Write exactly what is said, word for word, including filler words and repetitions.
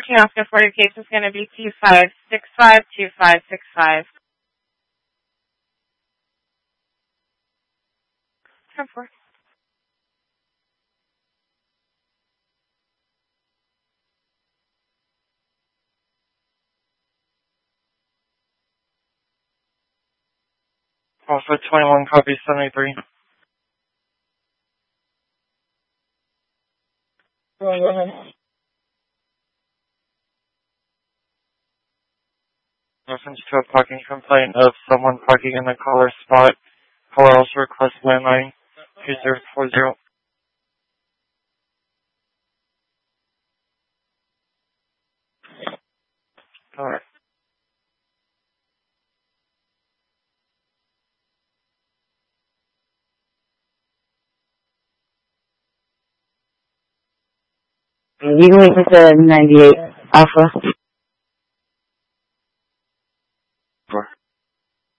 parking Oscar for your case is going to be two five six five two five six five. Come forward. Alpha twenty-one, copy seventy-three. Go ahead. Reference to a parking complaint of someone parking in the caller spot. Caller also requests landline two zero four zero. Alright. You can wait for the ninety-eight Alpha. Four.